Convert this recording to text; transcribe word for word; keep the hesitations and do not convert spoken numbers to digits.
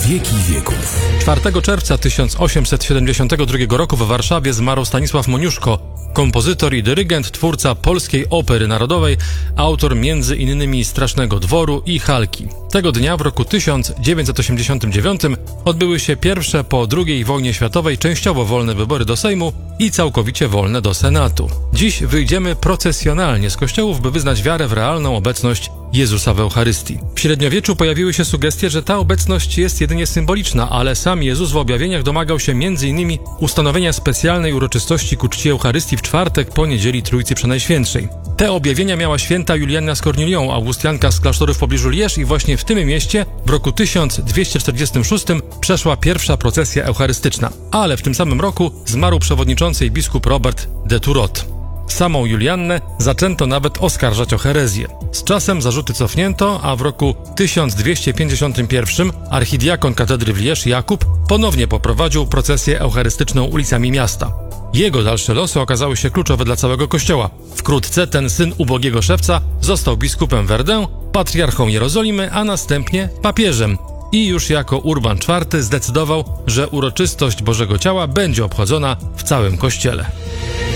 wieki wieków. czwartego czerwca tysiąc osiemset siedemdziesiątego drugiego roku w Warszawie zmarł Stanisław Moniuszko, kompozytor i dyrygent, twórca Polskiej Opery Narodowej, autor między innymi Strasznego Dworu i Halki. Tego dnia w roku tysiąc dziewięćset osiemdziesiątym dziewiątym odbyły się pierwsze po drugiej wojnie światowej częściowo wolne wybory do Sejmu i całkowicie wolne do Senatu. Dziś wyjdziemy procesjonalnie z kościołów, by wyznać wiarę w realną obecność Jezusa w Eucharystii. W średniowieczu pojawiły się sugestie, że ta obecność jest jedynie symboliczna, ale sam Jezus w objawieniach domagał się między innymi ustanowienia specjalnej uroczystości ku czci Eucharystii w czwartek po niedzieli Trójcy Przenajświętszej. Te objawienia miała święta Julianna z Kornilią, augustianka z klasztoru w pobliżu Lierz, i właśnie w tym mieście w roku tysiąc dwieście czterdziestym szóstym przeszła pierwsza procesja eucharystyczna. Ale w tym samym roku zmarł przewodniczący i biskup Robert de Thurot. Samą Juliannę zaczęto nawet oskarżać o herezję. Z czasem zarzuty cofnięto, a w roku tysiąc dwieście pięćdziesiątym pierwszym archidiakon katedry w Lierz Jakub ponownie poprowadził procesję eucharystyczną ulicami miasta. Jego dalsze losy okazały się kluczowe dla całego kościoła. Wkrótce ten syn ubogiego szewca został biskupem Verdun, patriarchą Jerozolimy, a następnie papieżem. I już jako Urban czwarty zdecydował, że uroczystość Bożego Ciała będzie obchodzona w całym kościele.